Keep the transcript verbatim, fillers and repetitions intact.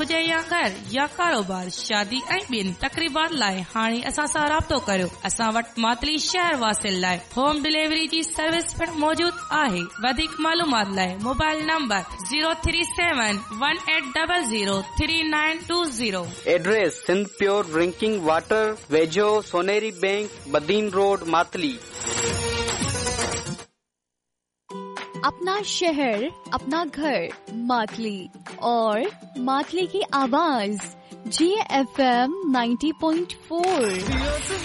हुजे या घर या कारोबार, शादी ऐं ॿियनि तकरीबात लाइ हाणे असां सां राब्तो करियो। असां वटि मातली शहर वासिल लाइ होम डिलीवरी जी सर्विस पिणु मौजूद आहे। वधीक मालूमात लाइ mobile number zero three seven one eight double zero three nine two zero. Address Sindh pure drinking water, वेझो सोनेरी बैंक, बदीन रोड, मातली। अपना शहर, अपना घर, मातली और मातली की आवाज जी F M ninety point four.